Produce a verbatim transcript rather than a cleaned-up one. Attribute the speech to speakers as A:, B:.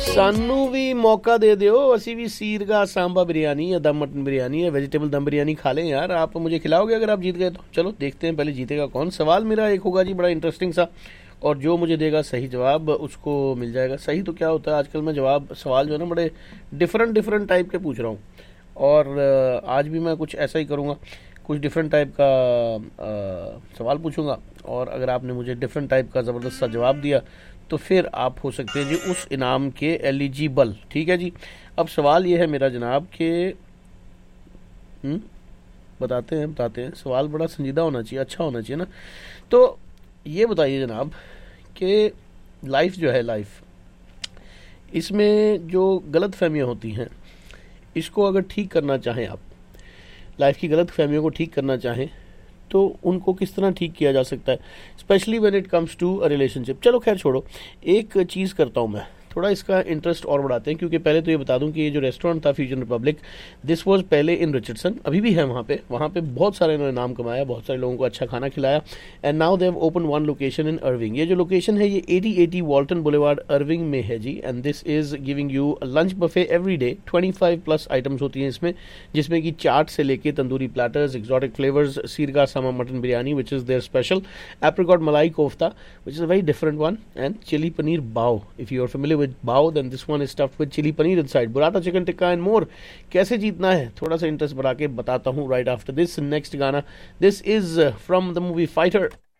A: सानू भी मौका दे दो, असी भी सीर का सांबा बिरयानी या दम मटन बिरयानी या वेजिटेबल दम बिरयानी खा लें यार। आप मुझे खिलाओगे अगर आप जीत गए तो? चलो देखते हैं पहले जीतेगा कौन। सवाल मेरा एक होगा जी बड़ा इंटरेस्टिंग सा, और जो मुझे देगा सही जवाब उसको मिल जाएगा। सही तो क्या होता है, आजकल मैं जवाब सवाल जो है ना बड़े डिफरेंट डिफरेंट टाइप के पूछ रहा हूँ, और अ, आज भी मैं कुछ ऐसा ही करूँगा, कुछ डिफरेंट टाइप का अ, सवाल पूछूंगा, और अगर आपने मुझे डिफरेंट टाइप का ज़बरदस्त सा जवाब दिया तो फिर आप हो सकते हैं जी उस इनाम के एलिजिबल। ठीक है जी। अब सवाल ये है मेरा जनाब कि हम्म, बताते हैं बताते हैं सवाल बड़ा संजीदा होना चाहिए, अच्छा होना चाहिए ना। तो ये बताइए जनाब कि लाइफ जो है, लाइफ इसमें जो गलत फहमियाँ होती हैं, इसको अगर ठीक करना चाहें आप, लाइफ की गलत फहमियों को ठीक करना चाहें तो उनको किस तरह ठीक किया जा सकता है, specially when it comes to a relationship. चलो खैर छोड़ो, एक चीज़ करता हूँ मैं, थोड़ा इसका इंटरेस्ट और बढ़ाते हैं, क्योंकि पहले तो ये बता दूं कि ये जो रेस्टोरेंट था फ्यूजन रिपब्लिक, दिस वाज पहले इन रिचर्डसन, अभी भी है वहाँ पे। वहाँ पे बहुत सारे इन्होंने नाम कमाया, बहुत सारे लोगों को अच्छा खाना खिलाया, and now they have open one location in अर्विंग। ये जो लोकेशन है ये एटी एटी वॉल्टन बुलेवार्ड अर्विंग में है जी, and this is giving you lunch buffet every day. Twenty five plus items होती हैं इसमें, जिसमें कि चाट से लेके tandoori platters, exotic flavours, सीरगा Sama mutton biryani which is their special, apricot मलाई kofta which is a very different one, and chilli paneer बाव। If you are familiar with बाव then this one is stuffed with chili paneer inside, burrata chicken tikka and more। कैसे जीतना है थोड़ा सा interest बढ़ा के बताता हूँ right after this next गाना। This is uh, from the movie Fighter।